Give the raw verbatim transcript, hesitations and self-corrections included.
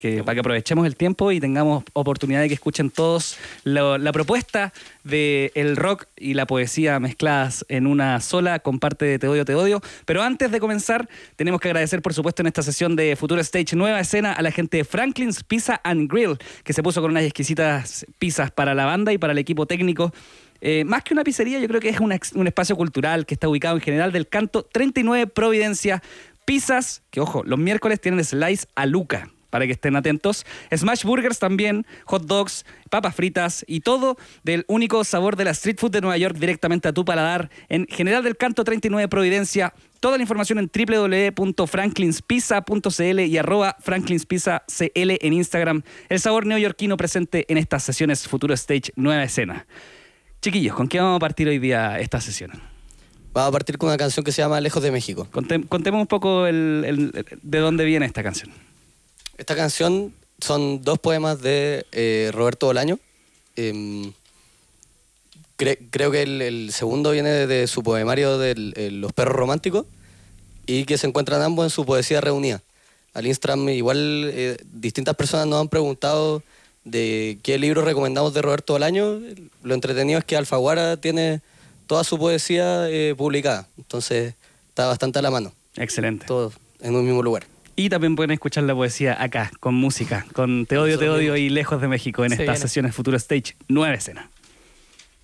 Que, para que aprovechemos el tiempo y tengamos oportunidad de que escuchen todos lo, la propuesta del rock y la poesía mezcladas en una sola, comparte de Te Odio, Te Odio. Pero antes de comenzar, tenemos que agradecer, por supuesto, en esta sesión de Futuro Stage Nueva Escena a la gente de Franklin's Pizza and Grill, que se puso con unas exquisitas pizzas para la banda y para el equipo técnico. Eh, más que una pizzería, yo creo que es una, un espacio cultural que está ubicado en General del Canto treinta y nueve, Providencia. Pizzas, que ojo, los miércoles tienen slice a Luca, para que estén atentos. Smash Burgers también, hot dogs, papas fritas y todo del único sabor de la street food de Nueva York directamente a tu paladar en General del Canto treinta y nueve, Providencia. Toda la información en doble u doble u doble u punto franklin's pizza punto c l y arroba franklin's pizza c l en Instagram. El sabor neoyorquino presente en estas sesiones Futuro Stage Nueva Escena. Chiquillos, ¿con qué vamos a partir hoy día esta sesión? Vamos a partir con una canción que se llama Lejos de México. Conté, contemos un poco el, el, el, de dónde viene esta canción. Esta canción son dos poemas de eh, Roberto Bolaño. Eh, cre creo que el, el segundo viene de, de su poemario de Los Perros Románticos y que se encuentran ambos en su poesía reunida. Al Instagram igual eh, distintas personas nos han preguntado de qué libro recomendamos de Roberto Bolaño. Lo entretenido es que Alfaguara tiene toda su poesía eh, publicada, entonces está bastante a la mano. Excelente. Todo en un mismo lugar. Y también pueden escuchar la poesía acá, con música, con Te Odio, Te Odio y Lejos de México en estas sesiones Futuro Stage Nueva Escena.